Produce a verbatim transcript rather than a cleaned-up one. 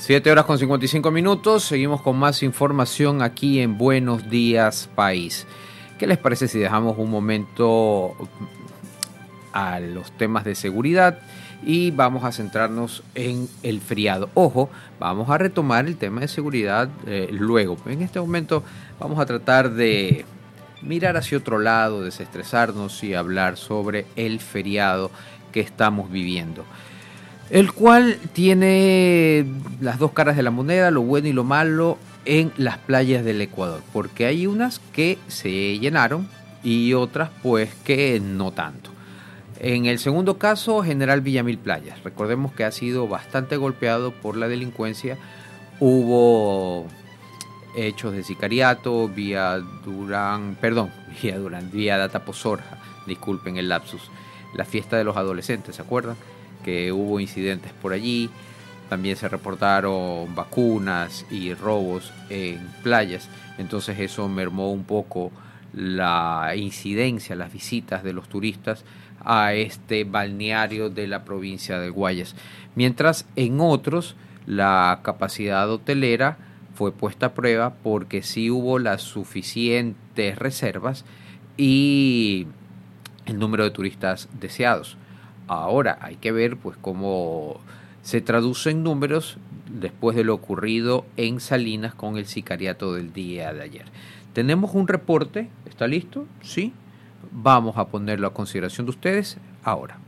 Siete horas con cincuenta y cinco minutos, seguimos con más información aquí en Buenos Días País. ¿Qué les parece si dejamos un momento a los temas de seguridad y vamos a centrarnos en el feriado? Ojo, vamos a retomar el tema de seguridad eh, luego. En este momento vamos a tratar de mirar hacia otro lado, desestresarnos y hablar sobre el feriado que estamos viviendo, el cual tiene las dos caras de la moneda, lo bueno y lo malo en las playas del Ecuador, porque hay unas que se llenaron y otras pues que no tanto. En el segundo caso, General Villamil Playas, recordemos que ha sido bastante golpeado por la delincuencia. Hubo hechos de sicariato, vía Durán, perdón, vía Durán, vía Data Pozorja, disculpen el lapsus, la fiesta de los adolescentes, ¿se acuerdan? Que hubo incidentes por allí, también se reportaron vacunas y robos en playas, entonces eso mermó un poco la incidencia, las visitas de los turistas a este balneario de la provincia del Guayas, mientras en otros la capacidad hotelera fue puesta a prueba porque sí hubo las suficientes reservas y el número de turistas deseados. Ahora hay que ver pues cómo se traduce en números después de lo ocurrido en Salinas con el sicariato del día de ayer. Tenemos un reporte, ¿está listo? Sí. Vamos a ponerlo a consideración de ustedes ahora.